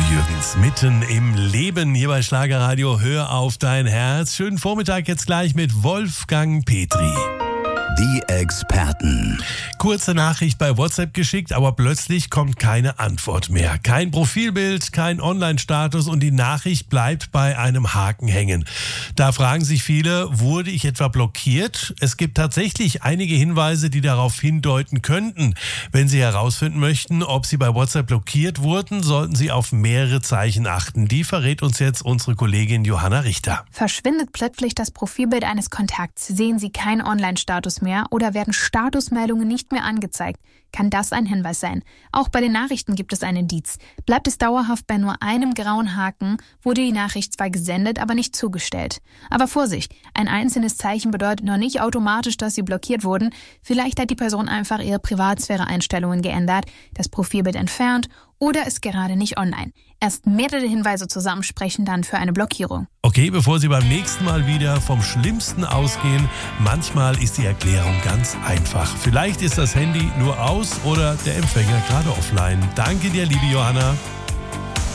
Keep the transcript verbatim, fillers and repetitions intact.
Jürgens, mitten im Leben hier bei Schlagerradio. Hör auf dein Herz. Schönen Vormittag jetzt gleich mit Wolfgang Petri. Die Experten. Kurze Nachricht bei WhatsApp geschickt, aber plötzlich kommt keine Antwort mehr. Kein Profilbild, kein Online-Status und die Nachricht bleibt bei einem Haken hängen. Da fragen sich viele, wurde ich etwa blockiert? Es gibt tatsächlich einige Hinweise, die darauf hindeuten könnten. Wenn Sie herausfinden möchten, ob Sie bei WhatsApp blockiert wurden, sollten Sie auf mehrere Zeichen achten. Die verrät uns jetzt unsere Kollegin Johanna Richter. Verschwindet plötzlich das Profilbild eines Kontakts, sehen Sie keinen Online-Status mehr oder werden Statusmeldungen nicht mehr angezeigt, kann das ein Hinweis sein. Auch bei den Nachrichten gibt es ein Indiz. Bleibt es dauerhaft bei nur einem grauen Haken, wurde die Nachricht zwar gesendet, aber nicht zugestellt. Aber Vorsicht, ein einzelnes Zeichen bedeutet noch nicht automatisch, dass Sie blockiert wurden. Vielleicht hat die Person einfach ihre Privatsphäre-Einstellungen geändert, das Profilbild entfernt oder ist gerade nicht online. Erst mehrere Hinweise zusammen sprechen dann für eine Blockierung. Okay, bevor Sie beim nächsten Mal wieder vom Schlimmsten ausgehen, manchmal ist die Erklärung ganz einfach. Vielleicht ist das Handy nur aus oder der Empfänger gerade offline. Danke dir, liebe Johanna.